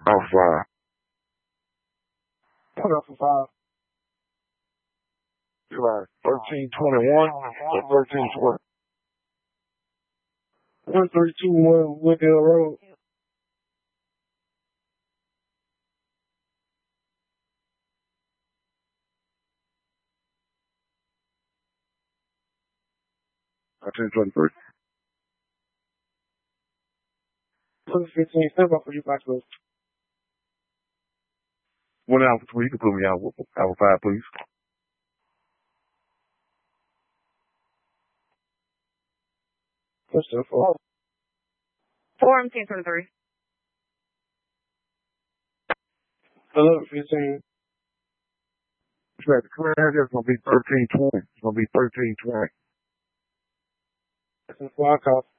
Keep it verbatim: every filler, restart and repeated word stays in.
Alpha five. What Alpha five? You like thirteen twenty-one or thirteen twenty? one three two one Wooddale Road. thirteen twenty-three. one fifteen, step up for you, Fox West. One Alpha three, you can put me out with Alpha five, please. What's the four? four M T twenty-three. eleven fifteen. The current address is going to be thirteen twenty. It's going to be thirteen twenty. That's a fly call.